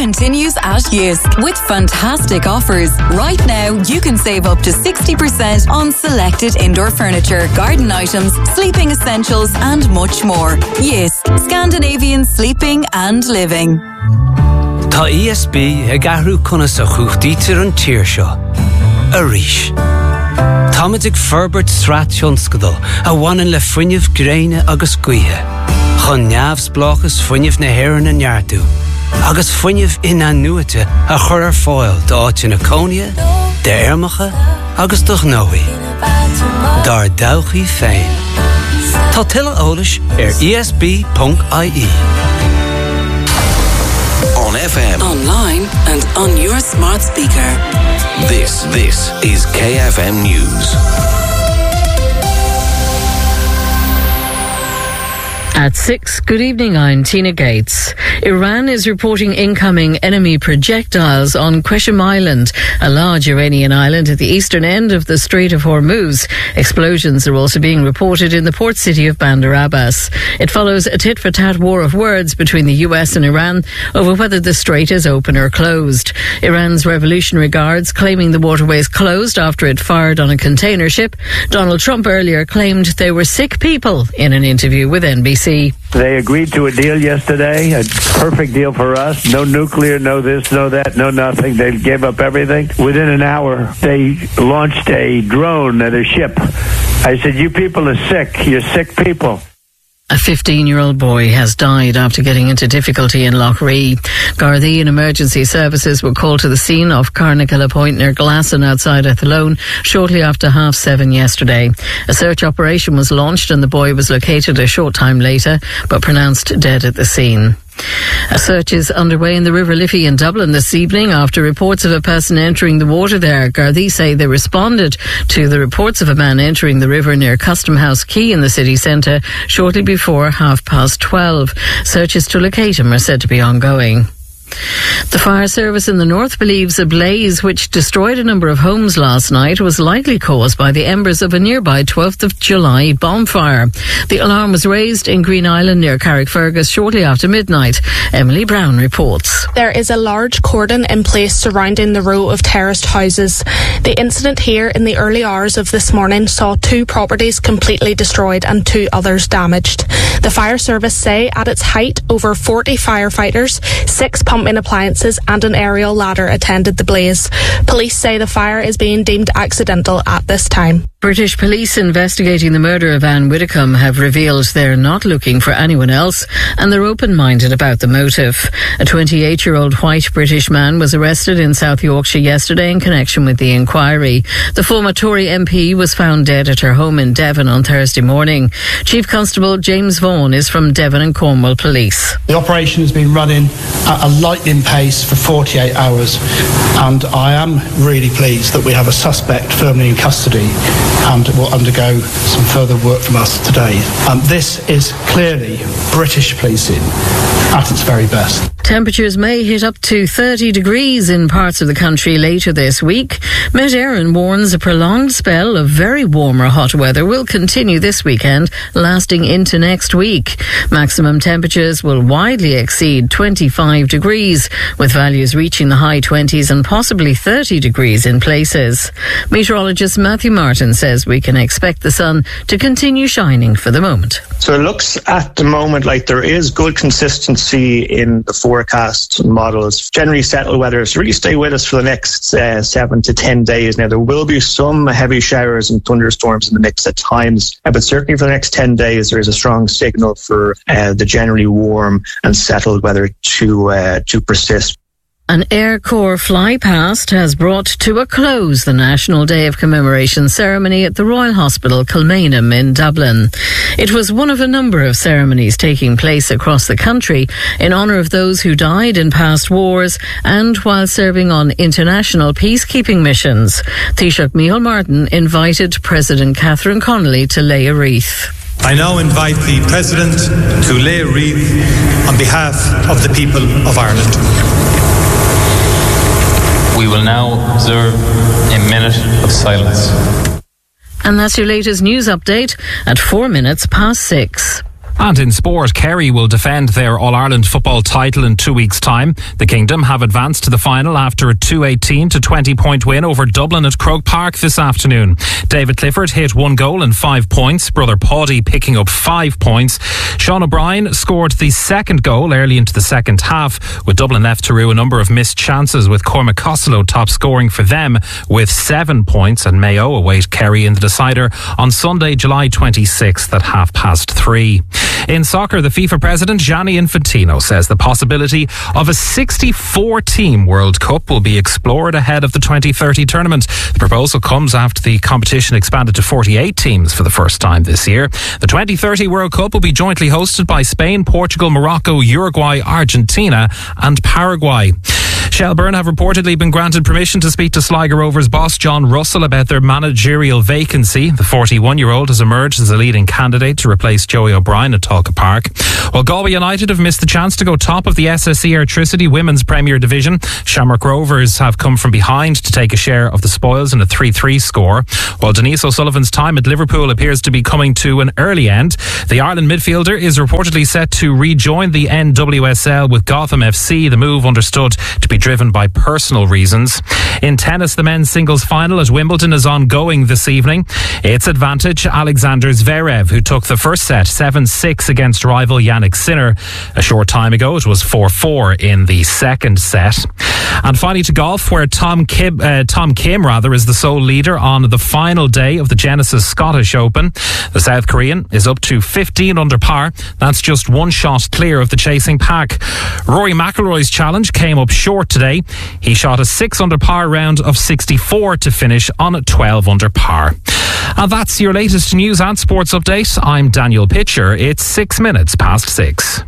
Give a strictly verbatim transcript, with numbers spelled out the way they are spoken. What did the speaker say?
continues at Jysk with fantastic offers. Right now, you can save up to sixty percent on selected indoor furniture, garden items, sleeping essentials, and much more. Jysk, Scandinavian sleeping and living. Tá E S B ag ahrú conna sa chuchtítar an tír seo. A ríis. Táid ag Ferbert Strat Tionscadal a bhaineann le fuinneamh gréine agus cuithe. Chun neamhs blachas fuinneamh na hÉireann na neartú. Agus fuinneamh ina nuaite a chur ar fáil d'áit na Cónia, de Airmacha agus do Gnóí. Dar dowchaí féin. Tá tuile eolais ar E S B dot I E. On F M, online and on your smart speaker. This, this is K F M News. At six, good evening, I'm Tina Gates. Iran is reporting incoming enemy projectiles on Qeshm Island, a large Iranian island at the eastern end of the Strait of Hormuz. Explosions are also being reported in the port city of Bandar Abbas. It follows a tit-for-tat war of words between the U S and Iran over whether the strait is open or closed. Iran's Revolutionary Guards claiming the waterway is closed after it fired on a container ship. Donald Trump earlier claimed they were sick people in an interview with N B C. They agreed to a deal yesterday, a perfect deal for us. No nuclear, no this, no that, no nothing. They gave up everything. Within an hour, they launched a drone at a ship. I said, you people are sick. You're sick people. A fifteen-year-old boy has died after getting into difficulty in Loughree. Gardaí and emergency services were called to the scene of Carnacle Point near Glasson outside Athlone shortly after half seven yesterday. A search operation was launched and the boy was located a short time later but pronounced dead at the scene. A search is underway in the River Liffey in Dublin this evening after reports of a person entering the water there. Gardaí say they responded to the reports of a man entering the river near Custom House Quay in the city centre shortly before half past twelve. Searches to locate him are said to be ongoing. The fire service in the north believes a blaze which destroyed a number of homes last night was likely caused by the embers of a nearby twelfth of July bonfire. The alarm was raised in Green Island near Carrickfergus shortly after midnight. Emily Brown reports. There is a large cordon in place surrounding the row of terraced houses. The incident here in the early hours of this morning saw two properties completely destroyed and two others damaged. The fire service say at its height over forty firefighters, six pumping appliances and an aerial ladder attended the blaze. Police say the fire is being deemed accidental at this time. British police investigating the murder of Anne Widdecombe have revealed they're not looking for anyone else and they're open-minded about the motive. A twenty-eight-year-old white British man was arrested in South Yorkshire yesterday in connection with the inquiry. The former Tory M P was found dead at her home in Devon on Thursday morning. Chief Constable James Vaughan is from Devon and Cornwall Police. The operation has been running at a lightning pace for forty-eight hours and I am really pleased that we have a suspect firmly in custody and will undergo some further work from us today. Um, this is clearly British policing at its very best. Temperatures may hit up to thirty degrees in parts of the country later this week. Met Éireann warns a prolonged spell of very warm or hot weather will continue this weekend, lasting into next week. Maximum temperatures will widely exceed twenty-five degrees, with values reaching the high twenties and possibly thirty degrees in places. Meteorologist Matthew Martin says we can expect the sun to continue shining for the moment. So it looks at the moment like there is good consistency in the forecast models. Generally settled weather, so really stay with us for the next uh, seven to ten days. Now there will be some heavy showers and thunderstorms in the mix at times, uh, but certainly for the next ten days there is a strong signal for uh, the generally warm and settled weather to uh, to persist. An Air Corps flypast has brought to a close the National Day of Commemoration ceremony at the Royal Hospital Kilmainham in Dublin. It was one of a number of ceremonies taking place across the country in honour of those who died in past wars and while serving on international peacekeeping missions. Taoiseach Micheál Martin invited President Catherine Connolly to lay a wreath. I now invite the President to lay a wreath on behalf of the people of Ireland. We will now observe a minute of silence. And that's your latest news update at four minutes past six. And in sport, Kerry will defend their All-Ireland football title in two weeks' time. The Kingdom have advanced to the final after a two eighteen to twenty point win over Dublin at Croke Park this afternoon. David Clifford hit one goal and five points, brother Paddy picking up five points. Sean O'Brien scored the second goal early into the second half, with Dublin left to rue a number of missed chances, with Cormac Costello top scoring for them with seven points, and Mayo await Kerry in the decider on Sunday, July twenty-sixth at half past three. In soccer, the FIFA president Gianni Infantino says the possibility of a sixty-four team World Cup will be explored ahead of the twenty thirty tournament. The proposal comes after the competition expanded to forty-eight teams for the first time this year. The twenty thirty World Cup will be jointly hosted by Spain, Portugal, Morocco, Uruguay, Argentina and Paraguay. Shelburne have reportedly been granted permission to speak to Sligo Rovers boss John Russell about their managerial vacancy. The forty-one-year-old has emerged as a leading candidate to replace Joey O'Brien at Talca Park. While Galway United have missed the chance to go top of the S S E Airtricity Women's Premier Division, Shamrock Rovers have come from behind to take a share of the spoils in a three three score. While Denise O'Sullivan's time at Liverpool appears to be coming to an early end, the Ireland midfielder is reportedly set to rejoin the N W S L with Gotham F C, the move understood to be driven by personal reasons. In tennis, the men's singles final at Wimbledon is ongoing this evening. It's advantage Alexander Zverev, who took the first set seven six against rival Yannick Sinner. A short time ago, it was four four in the second set. And finally to golf, where Tom Kim, uh, Tom Kim rather, is the sole leader on the final day of the Genesis Scottish Open. The South Korean is up to fifteen under par. That's just one shot clear of the chasing pack. Rory McIlroy's challenge came up short today. He shot a six under par round of sixty-four to finish on twelve under par. And that's your latest news and sports update. I'm Daniel Pitcher. It's six minutes past six.